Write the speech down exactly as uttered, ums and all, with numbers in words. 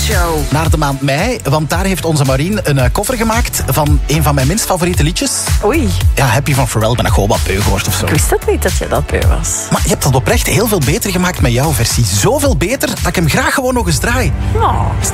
Show. Naar de maand mei, want daar heeft onze Marien een uh, cover gemaakt van een van mijn minst favoriete liedjes. Oei. Ja, Happy van Pharrell, ben ik gewoon wat beu gehoord of zo. Ik wist dat niet dat je dat beu was. Maar je hebt dat oprecht heel veel beter gemaakt met jouw versie. Zoveel beter dat ik hem graag gewoon nog eens draai. Oh.